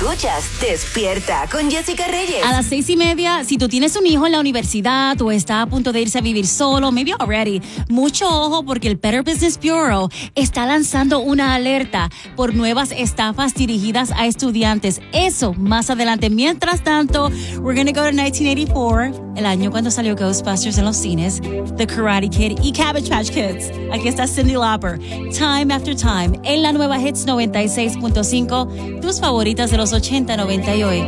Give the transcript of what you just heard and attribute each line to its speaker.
Speaker 1: Escuchas Despierta con Jessica Reyes.
Speaker 2: A las 6:30, si tú tienes un hijo en la universidad o está a punto de irse a vivir solo, maybe already, mucho ojo porque el Better Business Bureau está lanzando una alerta por nuevas estafas dirigidas a estudiantes. Eso más adelante. Mientras tanto, we're gonna go to 1984, el año cuando salió Ghostbusters en los cines, The Karate Kid y Cabbage Patch Kids. Aquí está Cyndi Lauper, Time After Time, en la nueva Hits 96.5, tus favoritas de los 80, 90 y hoy.